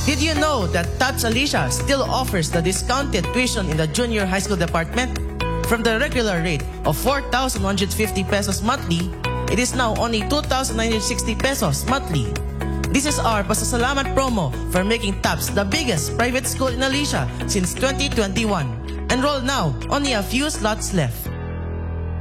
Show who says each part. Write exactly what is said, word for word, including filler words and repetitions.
Speaker 1: Did you know that TAPS Alicia still offers the discounted tuition in the junior high school department? From the regular rate of four thousand one hundred fifty pesos monthly, it is now only two thousand nine hundred sixty pesos monthly. This is our pasasalamat promo for making TAPS the biggest private school in Alicia since twenty twenty-one. Enroll now, only a few slots left.